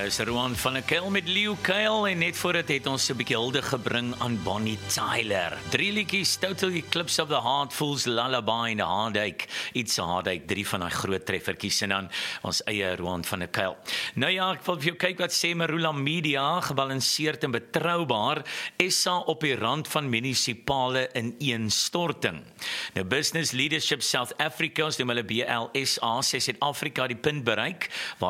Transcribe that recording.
Is Roan van der Kuil met Leo Kuil en net voordat het ons 'n bietjie hulde gebring aan Bonnie Tyler. 3 liedjies, Total Eclipse of the Heart, Fool's Lullaby en Heartache. Iets Heartache, 3 van daai groot treffertjies en dan ons eie Roan van der Kuil. Nou ja, ek wil vir jou kyk wat sê Marula Media, gebalanseerd en betroubaar. SA op die rand van munisipale ineenstorting. Nou Business Leadership South Africa, noem hulle BLSA, sê Suid-Afrika die punt bereik waar